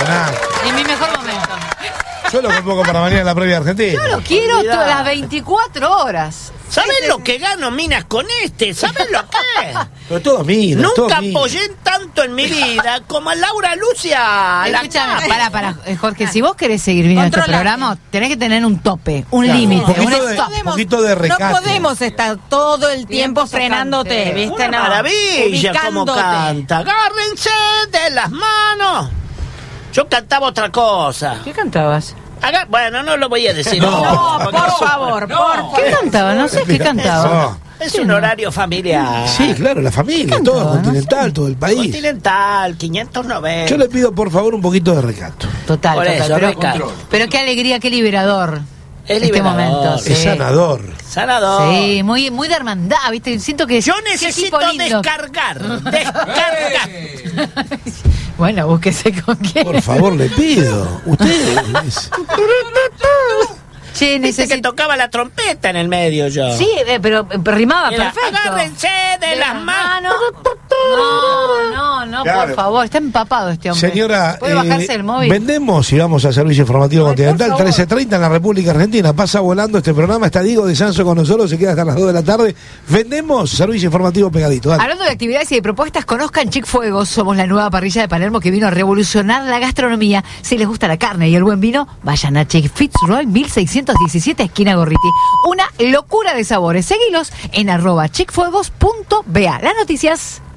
impresionante. En mi mejor momento. Yo lo convoco para mañana en la previa argentina. Yo lo quiero todas las 24 horas. ¿Sabés lo que gano minas con este? ¿Sabés lo que es? Pero todo mío. Nunca apoyé tanto en mi vida como a Laura Lucia. Escúchame, para, Jorge, si vos querés seguir viendo este programa, tenés que tener un tope, un límite, un poquito de recato. No podemos estar todo el tiempo frenándote, ¿viste? Una maravilla como canta. Agárrense de las manos. Yo cantaba otra cosa. ¿Qué cantabas? Bueno, no lo voy a decir. No, por favor, ¿Qué cantaba? No sé qué cantaba. Es un horario familiar. Sí, claro, la familia, todo Continental, todo el país. Continental, 590. Yo le pido, por favor, un poquito de recato. Total, por eso, pero qué alegría, qué liberador. Es liberador. Este momento, sí. Es sanador. Sanador. Sí, muy de hermandad, ¿viste? Siento que yo necesito descargar. Bueno, búsquese con quién. Por favor, le pido. Ustedes. Che, que tocaba la trompeta en el medio yo. Sí, pero rimaba perfecto. Agárrense de las manos. No, claro. Por favor, está empapado este hombre. Señora, ¿puede bajarse el móvil? Vendemos y vamos al Servicio Informativo Continental, 13:30 en la República Argentina. Pasa volando este programa, está Diego de Sanso con nosotros, se queda hasta las 2 de la tarde. Vendemos, Servicio Informativo pegadito. Dale. Hablando de actividades y de propuestas, conozcan Chick Fuegos. Somos la nueva parrilla de Palermo que vino a revolucionar la gastronomía. Si les gusta la carne y el buen vino, vayan a Chick Fitzroy 1617, esquina Gorriti. Una locura de sabores. Seguilos en @chickfuegos.ba. Las noticias.